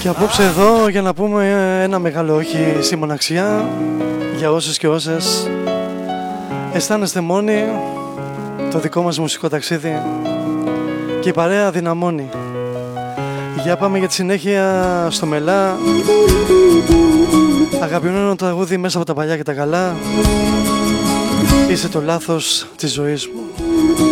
Και απόψε εδώ για να πούμε ένα μεγάλο όχι στη μοναξιά για όσους και όσες αισθάνεστε μόνοι, το δικό μας μουσικό ταξίδι και η παρέα δυναμώνει. Για πάμε για τη συνέχεια στο Μελά, αγαπημένο τραγούδι μέσα από τα παλιά και τα καλά. Είσαι το λάθος της ζωής μου.